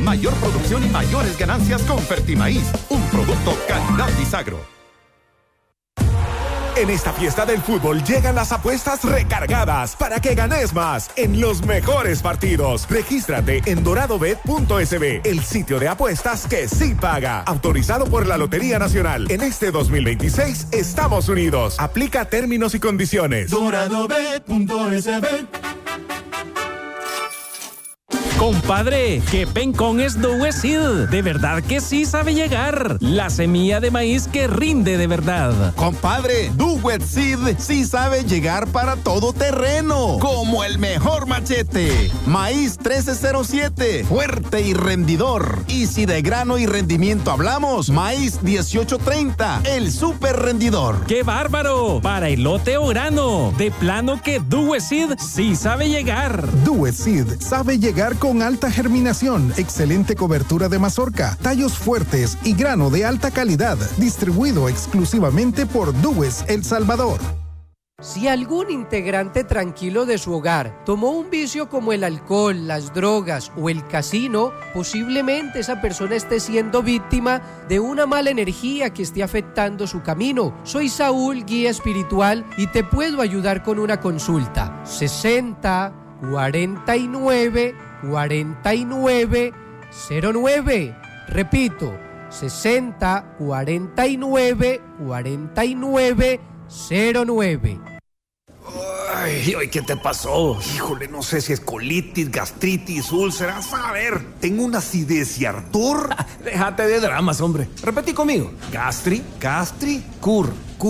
Mayor producción y mayores ganancias con Fertimaíz, un producto calidad Disagro. En esta fiesta del fútbol llegan las apuestas recargadas para que ganes más en los mejores partidos. Regístrate en doradobet.sb, el sitio de apuestas que sí paga. Autorizado por la Lotería Nacional. En este 2026 estamos unidos. Aplica términos y condiciones. Doradobet.sb. Compadre, que Pencón es Duesil. De verdad que sí sabe llegar. La semilla de maíz que rinde de verdad. Compadre, Duesil sí sabe llegar para todo terreno. Como el mejor machete. Maíz 1307, fuerte y rendidor. Y si de grano y rendimiento hablamos, maíz 1830, el súper rendidor. ¡Qué bárbaro! Para elote o grano. De plano que Duesil sí sabe llegar. Duesil sabe llegar con alta germinación, excelente cobertura de mazorca, tallos fuertes y grano de alta calidad, distribuido exclusivamente por Dues El Salvador. Si algún integrante tranquilo de su hogar tomó un vicio como el alcohol, las drogas o el casino, posiblemente esa persona esté siendo víctima de una mala energía que esté afectando su camino. Soy Saúl, guía espiritual, y te puedo ayudar con una consulta. 60 49 49 09. Repito, 60 49 49 09. Ay, ¿qué te pasó? Híjole, no sé si es colitis, gastritis, úlceras. A ver, tengo una acidez y ardor. Déjate de dramas, hombre. Repetí conmigo. Gastricur.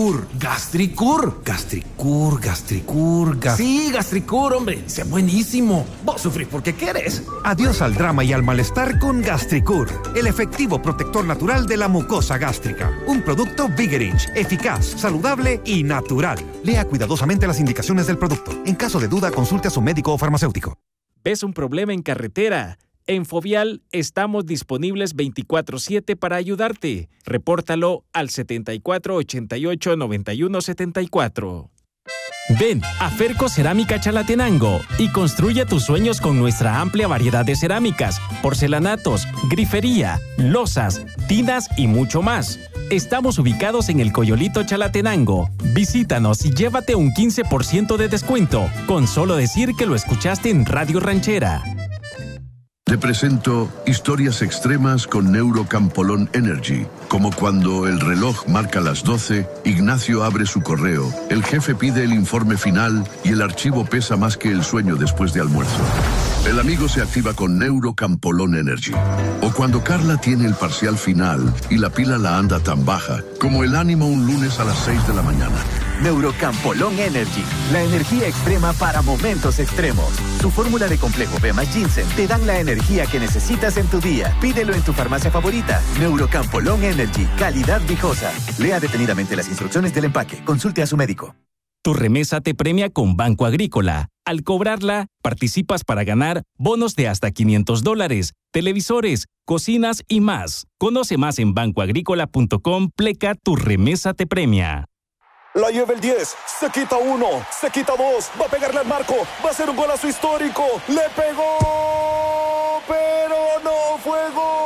Sí, Gastricur, hombre. Sé buenísimo. Vos sufrís porque querés. Adiós al drama y al malestar con Gastricur, el efectivo protector natural de la mucosa gástrica. Un producto Vigerich, eficaz, saludable y natural. Lea cuidadosamente las indicaciones del producto. En caso de duda, consulte a su médico o farmacéutico. ¿Ves un problema en carretera? En Fovial estamos disponibles 24/7 para ayudarte. Repórtalo al 74 88 91 74. Ven a Ferco Cerámica Chalatenango y construye tus sueños con nuestra amplia variedad de cerámicas, porcelanatos, grifería, losas, tinas y mucho más. Estamos ubicados en el Coyolito Chalatenango. Visítanos y llévate un 15% de descuento con solo decir que lo escuchaste en Radio Ranchera. Te presento historias extremas con Neurocampolón Energy. Como cuando el reloj marca las 12, Ignacio abre su correo, el jefe pide el informe final y el archivo pesa más que el sueño después de almuerzo. El amigo se activa con Neurocampolón Energy. O cuando Carla tiene el parcial final y la pila la anda tan baja como el ánimo un lunes a las 6 de la mañana. Neurocampolón Energy, la energía extrema para momentos extremos. Su fórmula de complejo B más ginseng te dan la energía que necesitas en tu día. Pídelo en tu farmacia favorita. Neurocampolón Energy, calidad viejosa. Lea detenidamente las instrucciones del empaque. Consulte a su médico. Tu remesa te premia con Banco Agrícola. Al cobrarla, participas para ganar bonos de hasta $500, televisores, cocinas y más. Conoce más en bancoagrícola.com. Tu remesa te premia. La lleva el 10, se quita 1, se quita 2, va a pegarle al marco, va a ser un golazo histórico, le pegó, pero no fue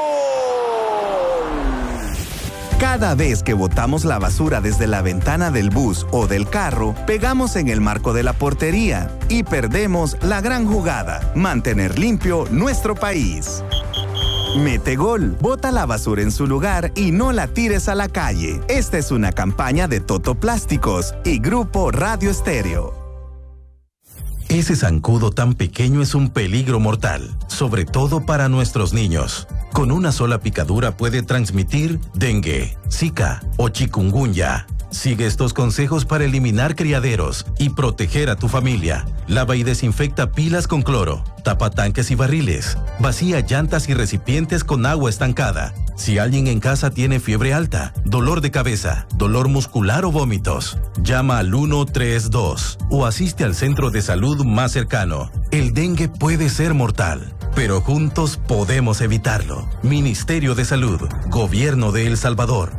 gol. Cada vez que botamos la basura desde la ventana del bus o del carro, pegamos en el marco de la portería y perdemos la gran jugada, mantener limpio nuestro país. Mete gol, bota la basura en su lugar y no la tires a la calle. Esta es una campaña de Toto Plásticos y Grupo Radio Estéreo. Ese zancudo tan pequeño es un peligro mortal, sobre todo para nuestros niños. Con una sola picadura puede transmitir dengue, zika o chikungunya. Sigue estos consejos para eliminar criaderos y proteger a tu familia. Lava y desinfecta pilas con cloro. Tapa tanques y barriles. Vacía llantas y recipientes con agua estancada. Si alguien en casa tiene fiebre alta, dolor de cabeza, dolor muscular o vómitos, llama al 132 o asiste al centro de salud más cercano. El dengue puede ser mortal, pero juntos podemos evitarlo. Ministerio de Salud, Gobierno de El Salvador.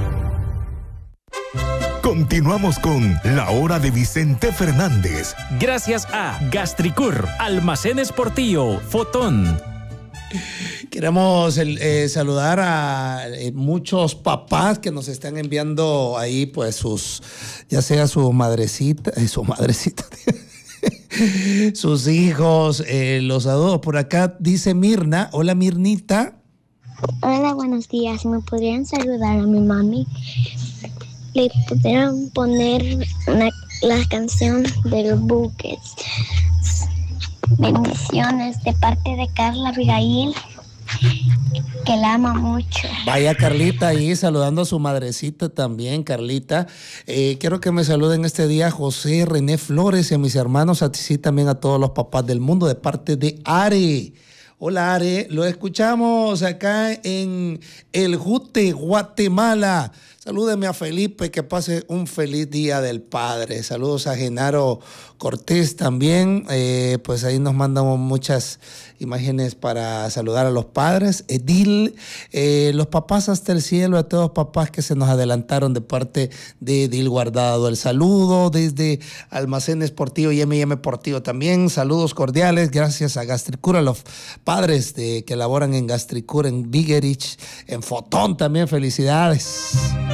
Continuamos con La Hora de Vicente Fernández. Gracias a Gastricur, Almacenes Portillo, Fotón. Queremos saludar a muchos papás que nos están enviando ahí, pues, ya sea su madrecita, sus hijos, los saludos. Por acá dice Mirna. Hola, Mirnita. Hola, buenos días. ¿Me podrían saludar a mi mami? ¿Le pudieran poner la canción de los buques? Bendiciones de parte de Carla Abigail, que la ama mucho. Vaya Carlita ahí saludando a su madrecita también, Carlita. Quiero que me saluden este día a José René Flores y a mis hermanos, así también a todos los papás del mundo de parte de Are. Hola Are, lo escuchamos acá en El Jute, Guatemala. Salúdeme a Felipe, que pase un feliz día del padre. Saludos a Genaro Cortés también. Pues ahí nos mandamos muchas imágenes para saludar a los padres. Edil, los papás hasta el cielo, a todos los papás que se nos adelantaron de parte de Edil Guardado. El saludo desde Almacén Esportivo y M&M Portivo también. Saludos cordiales, gracias a Gastricur, a los padres que laboran en Gastricur, en Vigerich, en Fotón también. Felicidades.